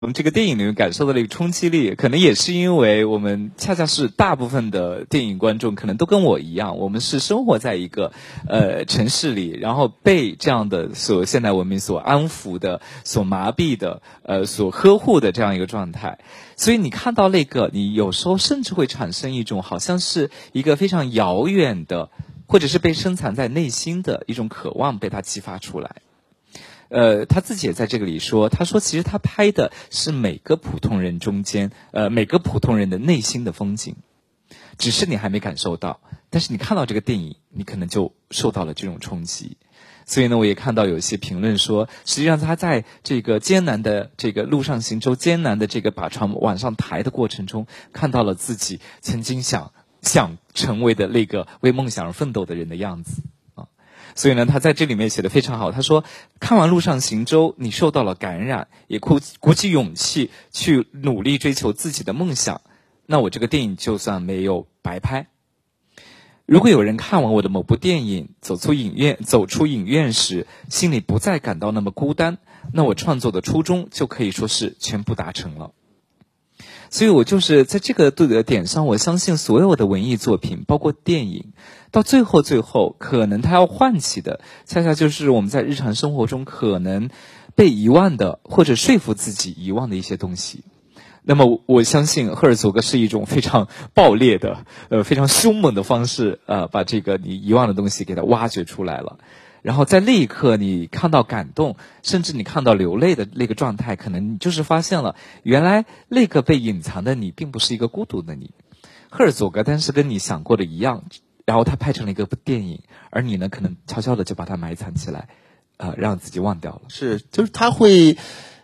从这个电影里面感受到的一个冲击力，可能也是因为我们恰恰是大部分的电影观众可能都跟我一样，我们是生活在一个城市里，然后被这样的所现代文明所安抚的、所麻痹的、所呵护的这样一个状态。所以你看到那个，你有时候甚至会产生一种好像是一个非常遥远的，或者是被深藏在内心的一种渴望被它激发出来。他自己也在这个里说，他说其实他拍的是每个普通人中间，每个普通人的内心的风景，只是你还没感受到，但是你看到这个电影，你可能就受到了这种冲击。所以呢，我也看到有一些评论说，实际上他在这个艰难的这个陆上行舟，艰难的这个把船往上抬的过程中，看到了自己曾经想成为的那个为梦想而奋斗的人的样子。所以呢，他在这里面写得非常好。他说，看完《陆上行舟》，你受到了感染，也鼓起勇气去努力追求自己的梦想，那我这个电影就算没有白拍。如果有人看完我的某部电影，走出影院时，心里不再感到那么孤单，那我创作的初衷就可以说是全部达成了。所以我就是在这个点上，我相信所有的文艺作品，包括电影，到最后可能它要唤起的，恰恰就是我们在日常生活中可能被遗忘的，或者说服自己遗忘的一些东西。那么我相信赫尔佐格是一种非常暴烈的非常凶猛的方式把这个你遗忘的东西给它挖掘出来了。然后在那一刻你看到感动，甚至你看到流泪的那个状态，可能你就是发现了原来那个被隐藏的你并不是一个孤独的你。赫尔佐格但是跟你想过的一样，然后他拍成了一个电影，而你呢可能悄悄的就把它埋藏起来让自己忘掉了。 是，就是他会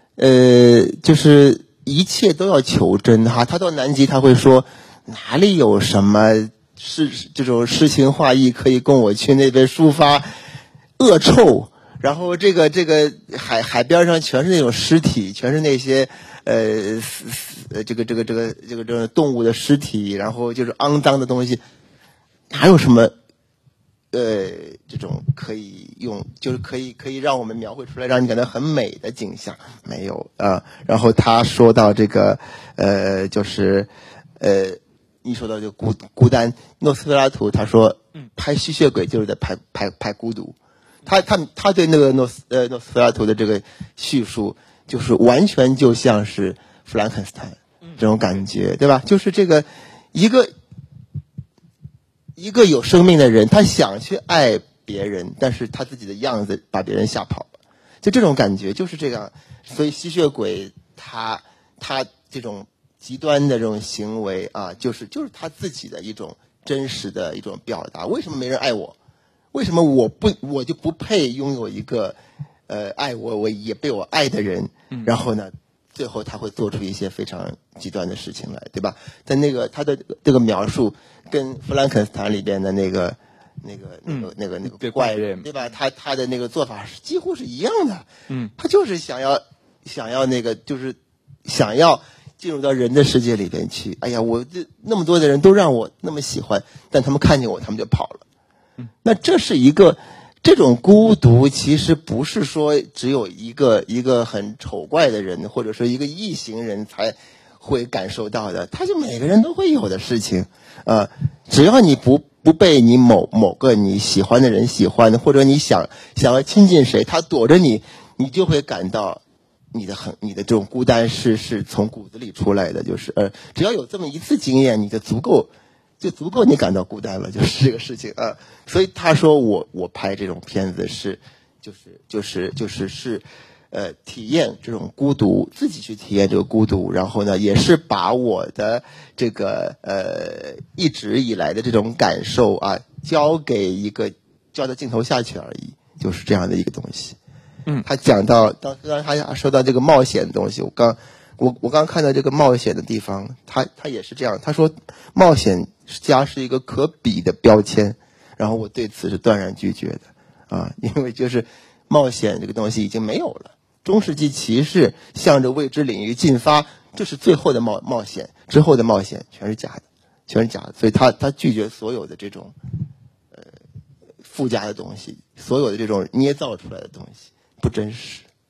就是一切都要求真哈。他到南极他会说，哪里有什么这种诗情画意可以供我去那边抒发恶臭，然后这个海边上全是那种尸体，全是那些这个动物的尸体，然后就是肮脏的东西，哪有什么这种可以用，就是可以让我们描绘出来让你感到很美的景象，没有啊。然后他说到这个就是你说到这个孤单，诺斯菲拉图他说拍吸血鬼就是在拍孤独。他对那个诺斯菲拉图的这个叙述，就是完全就像是弗兰肯斯坦这种感觉，对吧？就是这个一个有生命的人，他想去爱别人，但是他自己的样子把别人吓跑了，就这种感觉就是这样。所以吸血鬼他这种极端的这种行为啊，就是他自己的一种真实的一种表达。为什么没人爱我？为什么我就不配拥有一个爱我也被我爱的人？然后呢，最后他会做出一些非常极端的事情来，对吧？在那个他的这个描述跟弗兰肯斯坦里边的那个怪人，对吧？他的那个做法是几乎是一样的。他就是想要那个，就是想要进入到人的世界里边去。哎呀，我那么多的人都让我那么喜欢，但他们看见我，他们就跑了。那这是一个这种孤独，其实不是说只有一个很丑怪的人，或者说一个异形人才会感受到的，他就每个人都会有的事情。只要你不被你某个你喜欢的人喜欢，或者你想要亲近谁，他躲着你，你就会感到你的这种孤单是从骨子里出来的。就是只要有这么一次经验，你就足够你感到孤单了，就是这个事情啊。所以他说我拍这种片子是体验这种孤独，自己去体验这个孤独，然后呢也是把我的这个一直以来的这种感受啊交到镜头下去而已，就是这样的一个东西。他讲到当然他说到这个冒险的东西，我刚看到这个冒险的地方，他也是这样。他说冒险家是一个可比的标签，然后我对此是断然拒绝的啊，因为就是冒险这个东西已经没有了。中世纪骑士向着未知领域进发，这是最后的冒险，之后的冒险全是假的，所以他拒绝所有的这种附加的东西，所有的这种捏造出来的东西不真实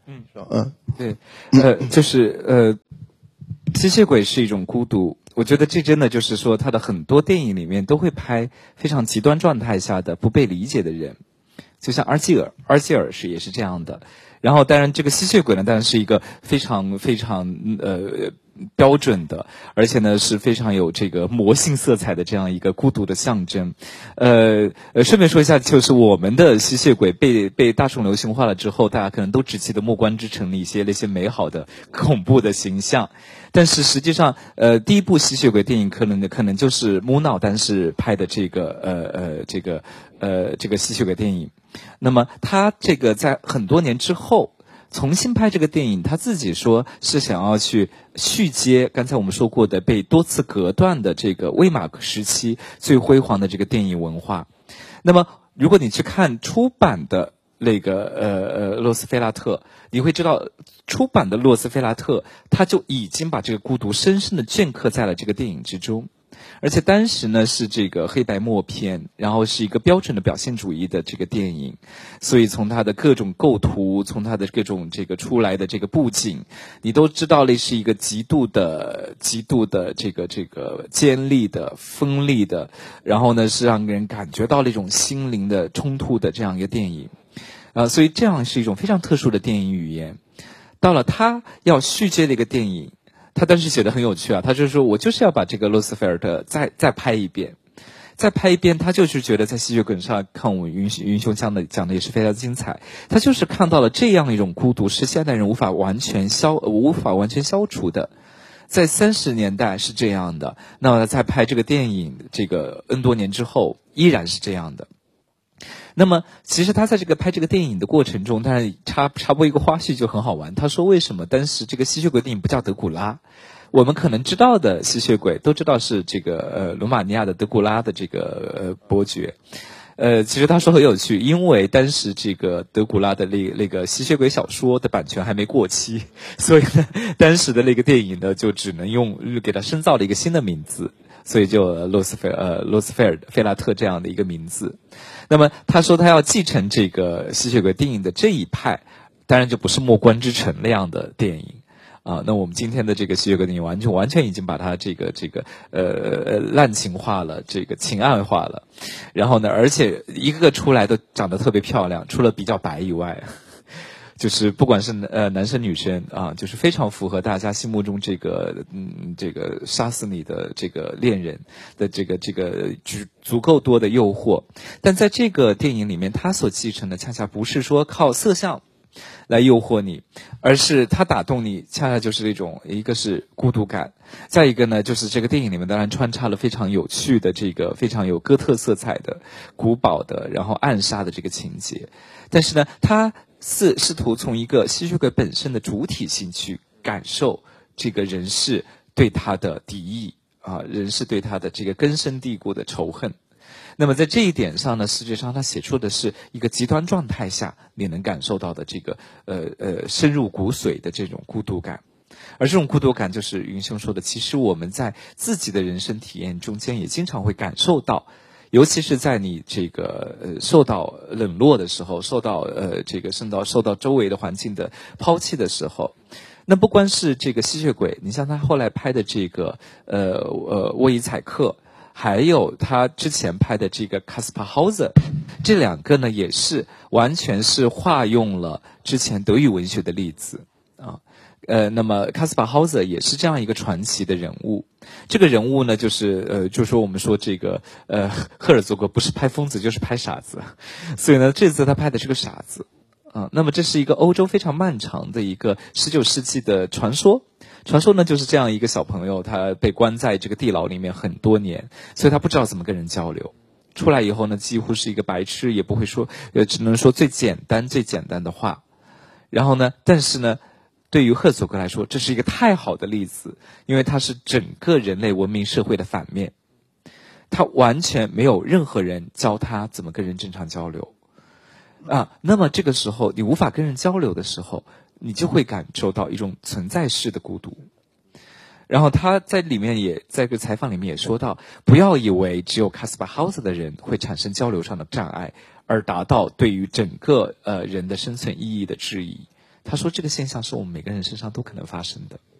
对，就是吸血鬼是一种孤独。我觉得这真的就是说，他的很多电影里面都会拍非常极端状态下的不被理解的人，就像阿基尔也是这样的。然后，当然这个吸血鬼呢，当然是一个非常非常标准的，而且呢是非常有这个魔性色彩的这样一个孤独的象征。顺便说一下，就是我们的吸血鬼被大众流行化了之后，大家可能都只记得《暮光之城》里那些美好的恐怖的形象。但是实际上，第一部吸血鬼电影可能就是木闹丹士拍的这个吸血鬼电影。那么他这个在很多年之后重新拍这个电影，他自己说是想要去续接刚才我们说过的被多次隔断的这个魏玛时期最辉煌的这个电影文化。那么如果你去看出版的那个洛斯菲拉特，你会知道出版的洛斯菲拉特他就已经把这个孤独深深的镌刻在了这个电影之中。而且当时呢是这个黑白默片，然后是一个标准的表现主义的这个电影，所以从它的各种构图，从它的各种这个出来的这个布景，你都知道那是一个极度的这个尖利的锋利的，然后呢是让人感觉到那种心灵的冲突的这样一个电影。所以这样是一种非常特殊的电影语言。到了他要续接的一个电影，他当时写的很有趣啊，他就说我就是要把这个洛斯菲尔特再拍一遍，他就是觉得在吸血鬼上看我们云雄讲的也是非常精彩，他就是看到了这样一种孤独是现代人无法完全消除的，在30年代是这样的，那么在拍这个电影这个 N 多年之后依然是这样的。那么其实他在拍这个电影的过程中，他插播一个花絮就很好玩。他说为什么当时这个吸血鬼电影不叫德古拉？我们可能知道的吸血鬼都知道是这个罗马尼亚的德古拉的这个伯爵。其实他说很有趣，因为当时这个德古拉的那个吸血鬼小说的版权还没过期，所以呢当时的那个电影呢就只能给他深造了一个新的名字，所以就洛斯菲拉特这样的一个名字。那么他说他要继承这个吸血鬼电影的这一派，当然就不是《暮光之城》那样的电影那我们今天的这个吸血鬼电影完全已经把它这个滥情化了，这个情爱化了。然后呢，而且一个个出来都长得特别漂亮，除了比较白以外，就是不管是男生女生就是非常符合大家心目中这个杀死你的这个恋人的这个足够多的诱惑。但在这个电影里面，他所继承的恰恰不是说靠色相来诱惑你，而是他打动你恰恰就是那种，一个是孤独感，再一个呢就是这个电影里面当然穿插了非常有趣的这个非常有哥特色彩的古堡的然后暗杀的这个情节。但是呢他试图从一个吸血鬼本身的主体性去感受这个人世对他的敌意人世对他的这个根深蒂固的仇恨。那么在这一点上呢，实际上他写出的是一个极端状态下你能感受到的这个深入骨髓的这种孤独感。而这种孤独感就是云兄说的，其实我们在自己的人生体验中间也经常会感受到，尤其是在你这个受到冷落的时候，受到周围的环境的抛弃的时候。那不光是这个吸血鬼，你像他后来拍的这个沃伊采克，还有他之前拍的这个卡斯帕豪泽，这两个呢也是完全是化用了之前德语文学的例子那么卡斯帕豪泽也是这样一个传奇的人物。这个人物呢就是就说我们说这个赫尔佐格不是拍疯子就是拍傻子，所以呢这次他拍的是个傻子那么这是一个欧洲非常漫长的一个19世纪的传说呢，就是这样一个小朋友，他被关在这个地牢里面很多年，所以他不知道怎么跟人交流。出来以后呢，几乎是一个白痴，也不会说只能说最简单的话。然后呢，但是呢对于赫佐格来说，这是一个太好的例子，因为他是整个人类文明社会的反面。他完全没有任何人教他怎么跟人正常交流那么这个时候你无法跟人交流的时候，你就会感受到一种存在式的孤独。然后他在这个采访里面也说到，不要以为只有卡斯巴豪斯的人会产生交流上的障碍，而达到对于整个人的生存意义的质疑。 他说这个现象是我们每个人身上都可能发生的。